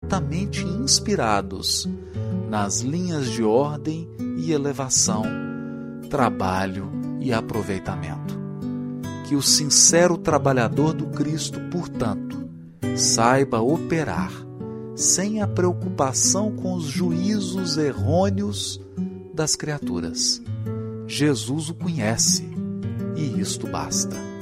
altamente inspirados nas linhas de ordem e elevação, trabalho e aproveitamento. Que o sincero trabalhador do Cristo, portanto, saiba operar sem a preocupação com os juízos errôneos das criaturas. Jesus o conhece e isto basta.